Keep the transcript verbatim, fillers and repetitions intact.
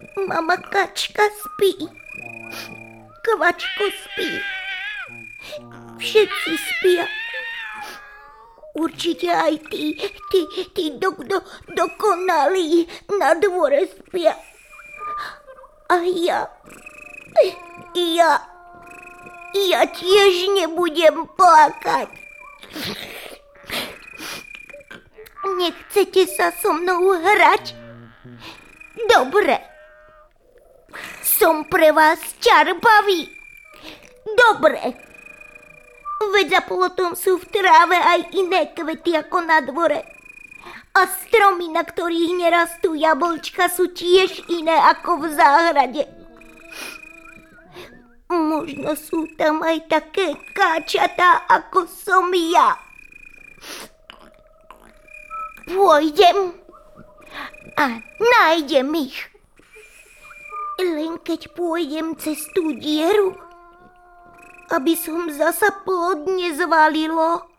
Mama kačka spí. Kvačko spí. Všetci spia. Určite aj tí, tí, tí do, do, dokonalí na dvore spia. A ja, ja, ja tiež nebudem plakať. Nechcete sa so mnou hrať? Dobre. Som pre vás čarbavý. Dobre. Veď za plotom sú v tráve aj iné kvety ako na dvore. A stromy, na ktorých nerastú jablčka, sú tiež iné ako v záhrade. Možno sú tam aj také káčatá, ako som ja. Pôjdem a nájdem ich. Len keď pôjdem cez tú dieru, aby som zasa plod nezvalilo.